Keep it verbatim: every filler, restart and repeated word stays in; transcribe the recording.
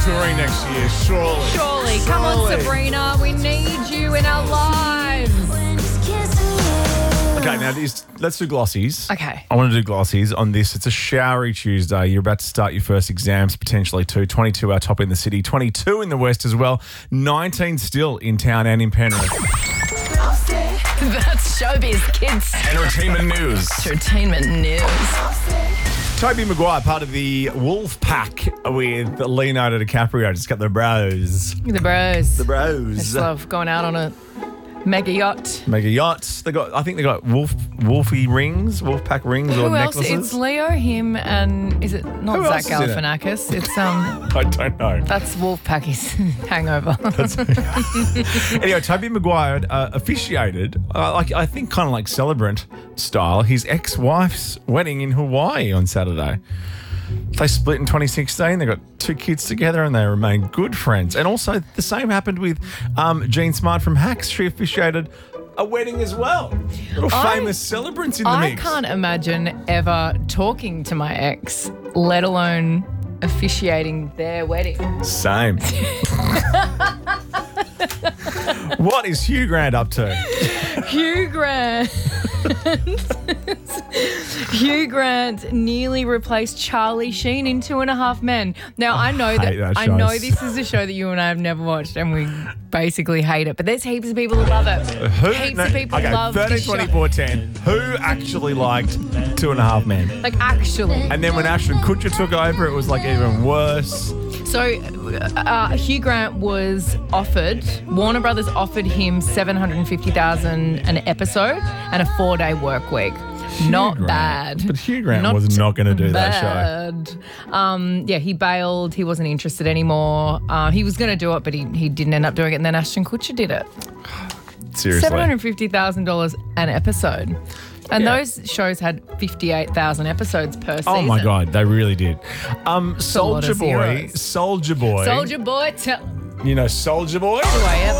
touring next year, surely. Surely. Come on, Surely. Sabrina. We need you in our lives. Okay, now these, let's do glossies. Okay. I want to do glossies on this. It's a showery Tuesday. You're about to start your first exams, potentially two. twenty-two are top in the city, twenty-two in the west as well, nineteen still in town and in Penrith. That's Showbiz Kids Entertainment news. Entertainment News. Toby Maguire, part of the Wolf Pack with Leonardo DiCaprio. Just got the bros. The bros. The I bros. just love going out on a mega yacht. Mega yachts. They got. I think they got wolf, wolfy rings, wolf pack rings or Who else? necklaces. It's Leo, him, and is it not Who else Zach is in it? Galifianakis? It's um, I don't know. that's Wolfpacky's hangover. Anyway, Toby Maguire uh, officiated, uh, like I think, kind of like celebrant style, his ex-wife's wedding in Hawaii on Saturday. They split in twenty sixteen. They got two kids together and they remain good friends. And also the same happened with um, Jean Smart from Hacks. She officiated a wedding as well. Little I- famous celebrants in the I mix. can't imagine ever talking to my ex, let alone officiating their wedding. Same. What is Hugh Grant up to? Hugh Grant. Hugh Grant nearly replaced Charlie Sheen in Two and a Half Men. Now I know hate that, that I show. know this is a show that you and I have never watched, and we basically hate it. But there's heaps of people who love it. Who, heaps no, of people okay, love thirteen, this show. twenty-four, ten. Who actually liked Two and a Half Men? Like actually. And then when Ashton Kutcher took over, it was like even worse. So, uh, Hugh Grant was offered, Warner Brothers offered him seven hundred fifty thousand dollars an episode and a four-day work week. Not Grant. bad. But Hugh Grant Not was not going to do that show. bad. Um, yeah, he bailed. He wasn't interested anymore. Uh, he was going to do it, but he, he didn't end up doing it. And then Ashton Kutcher did it. Seriously. seven hundred fifty thousand dollars an episode. And Yeah. those shows had fifty-eight thousand episodes per season. Oh my God, they really did. Um, a lot Soldier of Boy, zeros. Soldier Boy. Soldier Boy, tell... You know Soldier Boy? Do I ever?